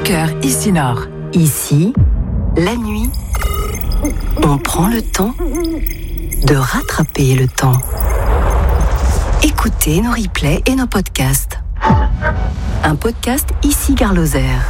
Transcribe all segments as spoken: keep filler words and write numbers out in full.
cœur, ici Nord. Ici, la nuit, on prend le temps de rattraper le temps. Écoutez nos replays et nos podcasts. Un podcast ici Gare Lozère.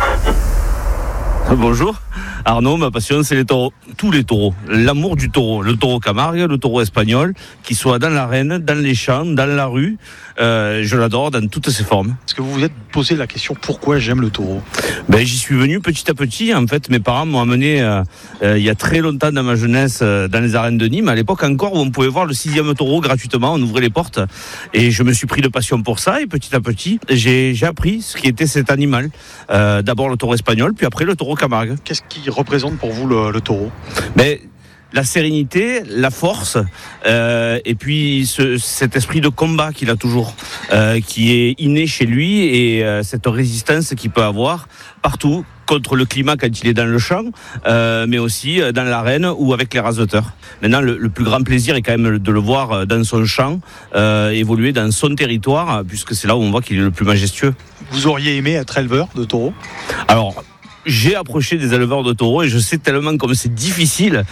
Bonjour, Arnaud, ma passion c'est les taureaux, tous les taureaux, l'amour du taureau, le taureau Camargue, le taureau espagnol, qu'il soit dans l'arène, dans les champs, dans la rue, euh, je l'adore dans toutes ses formes. Est-ce que vous vous êtes posé la question pourquoi j'aime le taureau ? Ben, j'y suis venu petit à petit, en fait mes parents m'ont amené euh, euh, il y a très longtemps dans ma jeunesse euh, dans les arènes de Nîmes, à l'époque encore où on pouvait voir le sixième taureau gratuitement, on ouvrait les portes et je me suis pris de passion pour ça et petit à petit j'ai, j'ai appris ce qui était cet animal, euh, d'abord le taureau espagnol puis après le taureau Camargue. Qu'est-ce qui représente pour vous le, le taureau ? Ben, la sérénité, la force, euh, et puis ce, cet esprit de combat qu'il a toujours, euh, qui est inné chez lui, et euh, cette résistance qu'il peut avoir partout, contre le climat quand il est dans le champ, euh, mais aussi dans l'arène ou avec les raseteurs. Maintenant, le, le plus grand plaisir est quand même de le voir dans son champ, euh, évoluer dans son territoire, puisque c'est là où on voit qu'il est le plus majestueux. Vous auriez aimé être éleveur de taureaux ? Alors, j'ai approché des éleveurs de taureaux et je sais tellement comme c'est difficile.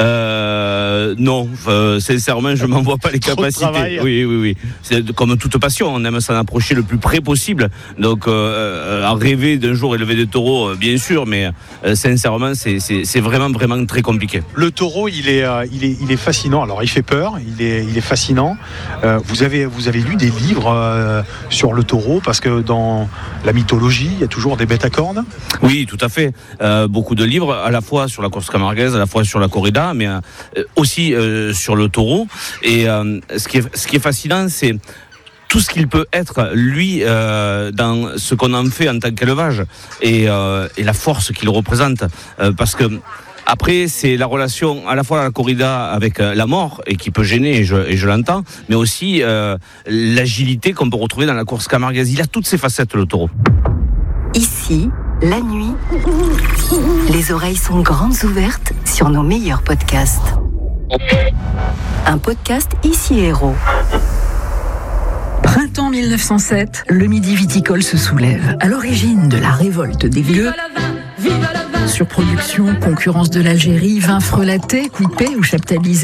Euh, non, euh, sincèrement, je m'en vois pas les capacités. Oui, oui, oui. C'est comme toute passion, on aime s'en approcher le plus près possible. Donc, euh, à rêver d'un jour élever des taureaux, bien sûr, mais euh, sincèrement, c'est, c'est, c'est vraiment, vraiment très compliqué. Le taureau, il est, euh, il est, il est fascinant. Alors, il fait peur, il est, il est fascinant. Euh, vous avez, vous avez lu des livres euh, sur le taureau parce que dans la mythologie, il y a toujours des bêtes à cornes. Oui, tout à fait. Euh, beaucoup de livres, à la fois sur la course camarguaise, à la fois sur la corrida, mais euh, aussi euh, sur le taureau. Et euh, ce qui est, ce qui est fascinant, c'est tout ce qu'il peut être, lui, euh, dans ce qu'on en fait en tant qu'élevage, et, euh, et la force qu'il représente. Euh, parce que après, c'est la relation à la fois à la corrida avec la mort, et qui peut gêner, et je, et je l'entends, mais aussi euh, l'agilité qu'on peut retrouver dans la course camarguaise. Il a toutes ces facettes, le taureau. Ici, la nuit, les oreilles sont grandes ouvertes sur nos meilleurs podcasts. Un podcast Ici Héros. Printemps mille neuf cent sept, le Midi viticole se soulève. À l'origine de la révolte des vieux, surproduction, concurrence de l'Algérie, vins frelatés, coupés ou chaptalisés.